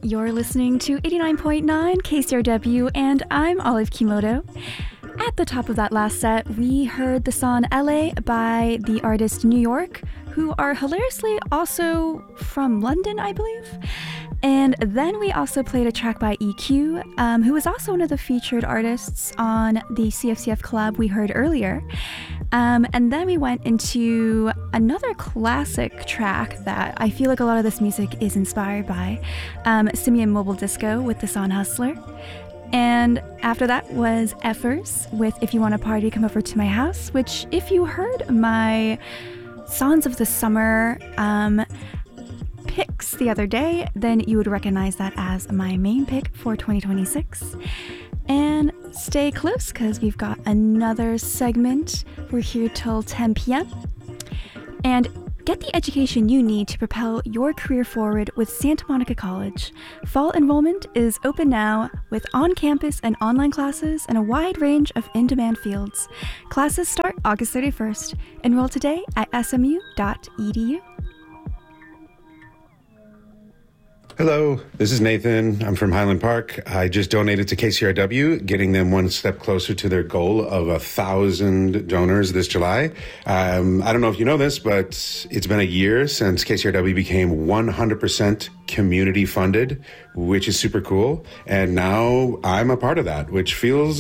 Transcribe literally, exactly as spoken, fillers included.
You're listening to eighty-nine point nine K C R W, and I'm Olive Kimoto. At the top of that last set, we heard the song L A by the artist New York, who are hilariously also from London, I believe. And then we also played a track by E Q, um, who was also one of the featured artists on the C F C F collab we heard earlier. Um, and then we went into another classic track that I feel like a lot of this music is inspired by, um, Simian Mobile Disco with the song Hustler. And after that was Effers with If You Want to Party, Come Over to My House, which if you heard my Songs of the Summer um, picks the other day, then you would recognize that as my main pick for twenty twenty-six. And stay close because we've got another segment. We're here till ten p.m. And get the education you need to propel your career forward with Santa Monica College. Fall enrollment is open now with on-campus and online classes and a wide range of in-demand fields. Classes start August thirty-first. Enroll today at s m u dot e d u. Hello, this is Nathan. I'm from Highland Park. I just donated to K C R W, getting them one step closer to their goal of a thousand donors this July. Um, I don't know if you know this, but it's been a year since K C R W became one hundred percent community funded, which is super cool. And now I'm a part of that, which feels